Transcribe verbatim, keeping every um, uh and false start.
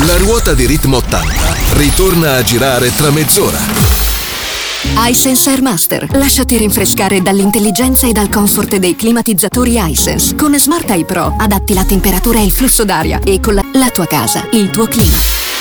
La ruota di Ritmo ottanta ritorna a girare tra mezz'ora. iSense Airmaster. Lasciati rinfrescare dall'intelligenza e dal comfort dei climatizzatori iSense. Con Smart Eye Pro adatti la temperatura e il flusso d'aria e con la, la tua casa, il tuo clima.